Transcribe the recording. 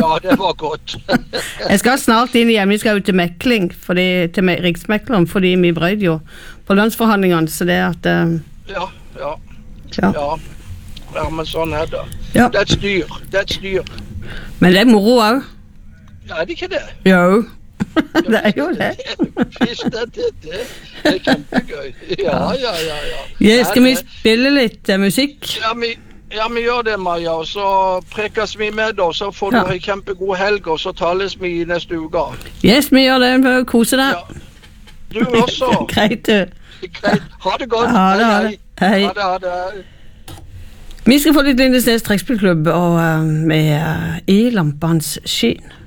Ja, det var godt. Jeg skal snart inn igjen, vi skal jo til mekling, til riksmekleren, fordi vi brød jo på lønnsforhandlingene, så det at... Ja. Ja, men sånn er det. Ja. Det er et styr. Men det er moro også. Ja, er det ikke det? Jo, det er jo det. Visst det er kjempegøy. Ja. Ja, skal vi spille litt musikk? Ja, vi gjør det, Maja, og så prekes vi med da, så får du en kjempegod helg, og så tales vi i neste uke. Yes, vi gjør det, for å kose deg. Ja. Du også. Greit, du. Greit, ha det godt. Ha det. Hei. Ha det. Vi skal få litt Lindesnes trekkspillklubb, og med I lampens skinn.